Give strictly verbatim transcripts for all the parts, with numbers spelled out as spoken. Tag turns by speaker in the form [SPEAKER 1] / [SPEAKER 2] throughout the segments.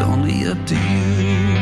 [SPEAKER 1] only up to you.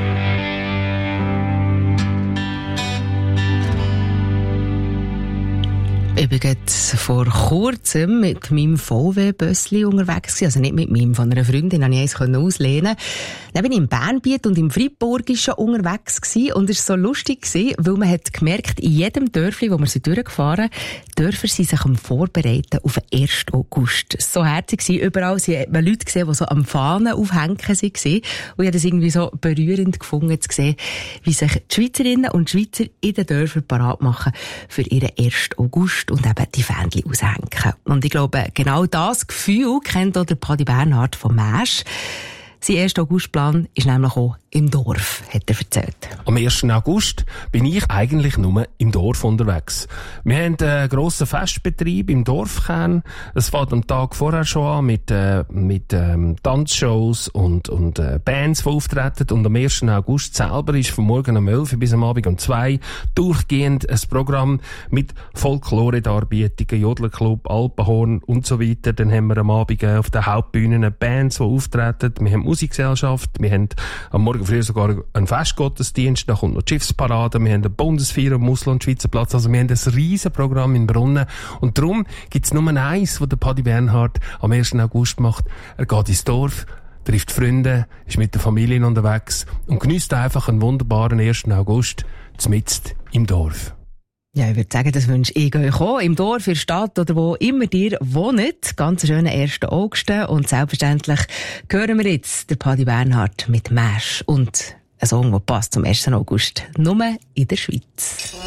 [SPEAKER 2] Ich bin jetzt vor kurzem mit meinem V W-Bössli unterwegs gewesen. Also nicht mit meinem, von einer Freundin, konnte ich eins auslehnen. Dann bin ich im Bernbiet und im Freiburgischen unterwegs gewesen. Und es war so lustig gewesen, weil man hat gemerkt, in jedem Dörfli, wo wir sind durchgefahren, Dörfer sind sich am Vorbereiten auf den ersten August. So herzig gewesen. Überall hat man Leute gesehen, die so am Fahnen aufhängen waren. Und ich habe das irgendwie so berührend gefunden, zu sehen, wie sich die Schweizerinnen und Schweizer in den Dörfern parat machen für ihren ersten August und eben die Fähnchen aushängen. Und ich glaube, genau das Gefühl kennt auch der Paddy Bernhard vom Mäsch. Sein erster Augustplan ist nämlich auch im Dorf, hat er erzählt.
[SPEAKER 3] Am ersten August bin ich eigentlich nur im Dorf unterwegs. Wir haben einen grossen Festbetrieb im Dorfkern. Es fängt am Tag vorher schon an mit, äh, mit ähm, Tanzshows und, und äh, Bands, die auftreten. Und am ersten August selber ist von morgen um elf bis am Abend um zwei durchgehend ein Programm mit Folklore-Darbietungen, Jodlerclub, Alpenhorn und so weiter. Dann haben wir am Abend auf der Hauptbühne Bands, die auftreten. Wir haben Musikgesellschaft, wir haben am Morgen früh sogar einen Festgottesdienst, da kommt noch die Schiffsparade, wir haben eine Bundesfeier am Musel- und Schweizer Platz, also wir haben ein riesen Programm in Brunnen und darum gibt es nur eins, was der Paddy Bernhard am ersten August macht. Er geht ins Dorf, trifft Freunde, ist mit der Familie unterwegs und genießt einfach einen wunderbaren ersten August mitten im Dorf.
[SPEAKER 2] Ja, ich würde sagen, das wünsche ich euch auch. Im Dorf, in der Stadt oder wo immer ihr wohnt. Ganz schönen ersten August. Und selbstverständlich hören wir jetzt den Paddy Bernhard mit Mäsch. Und ein Song, der passt zum ersten August. Nur in der Schweiz.